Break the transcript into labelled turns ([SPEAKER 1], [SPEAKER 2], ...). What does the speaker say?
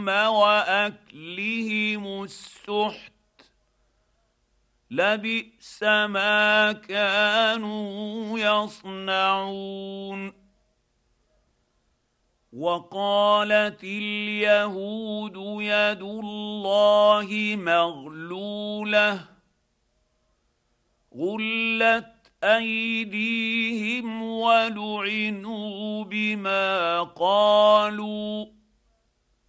[SPEAKER 1] واكلهم السحت لبئس ما كانوا يصنعون. وقالت اليهود يد الله مغلوله غلت ايديهم ولعنوا بما قالوا